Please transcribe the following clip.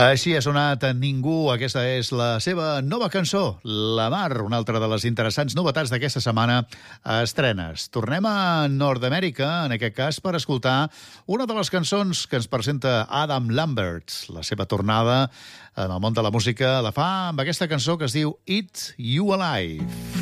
Així ha sonat Ningú. Aquesta és la seva nova cançó, La Mar, una altra de les interessants novetats d'aquesta setmana a estrenes. Tornem a Nord-Amèrica, en aquest cas, per escoltar una de les cançons que ens presenta Adam Lambert. La seva tornada en el món de la música la fa amb aquesta cançó que es diu Eat You Alive.